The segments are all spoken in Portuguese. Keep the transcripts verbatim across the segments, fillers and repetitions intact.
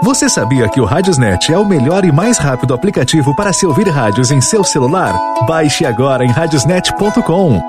Você sabia que o Radiosnet é o melhor e mais rápido aplicativo para se ouvir rádios em seu celular? Baixe agora em radiosnet ponto com.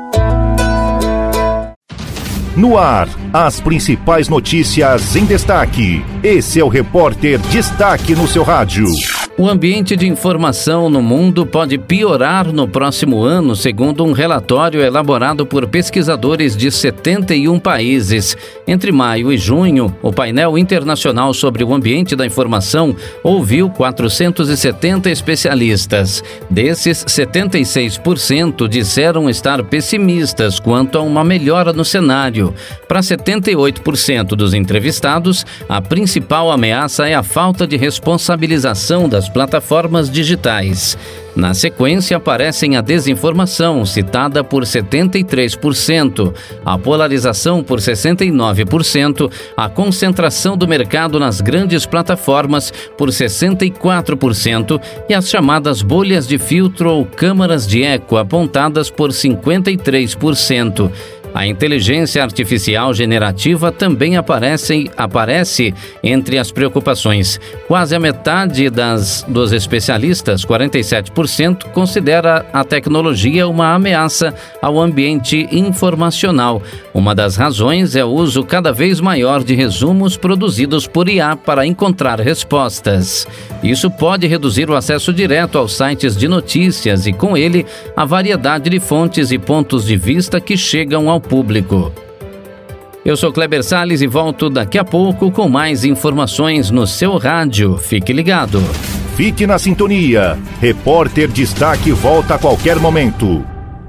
No ar, as principais notícias em destaque. Esse é o Repórter Destaque no seu rádio. O ambiente de informação no mundo pode piorar no próximo ano, segundo um relatório elaborado por pesquisadores de setenta e um países. Entre maio e junho, o painel internacional sobre o ambiente da informação ouviu quatrocentos e setenta especialistas. Desses, setenta e seis por cento disseram estar pessimistas quanto a uma melhora no cenário. Para setenta e oito por cento dos entrevistados, a principal ameaça é a falta de responsabilização das plataformas digitais. Na sequência, aparecem a desinformação, citada por setenta e três por cento, a polarização por sessenta e nove por cento, a concentração do mercado nas grandes plataformas por sessenta e quatro por cento e as chamadas bolhas de filtro ou câmaras de eco apontadas por cinquenta e três por cento. A inteligência artificial generativa também aparece, aparece entre as preocupações. Quase a metade das, dos especialistas, quarenta e sete por cento, considera a tecnologia uma ameaça ao ambiente informacional. Uma das razões é o uso cada vez maior de resumos produzidos por I A para encontrar respostas. Isso pode reduzir o acesso direto aos sites de notícias e, com ele, a variedade de fontes e pontos de vista que chegam ao público. Eu sou Kleber Salles e volto daqui a pouco com mais informações no seu rádio. Fique ligado. Fique na sintonia. Repórter Destaque volta a qualquer momento.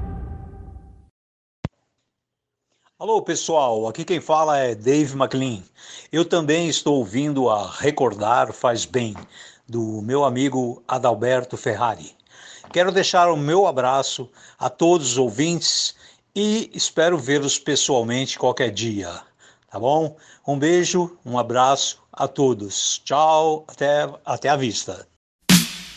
Alô pessoal, aqui quem fala é Dave McLean. Eu também estou ouvindo a Recordar Faz Bem, do meu amigo Adalberto Ferrari. Quero deixar o meu abraço a todos os ouvintes e espero vê-los pessoalmente qualquer dia, tá bom? Um beijo, um abraço a todos. Tchau, até, até a vista.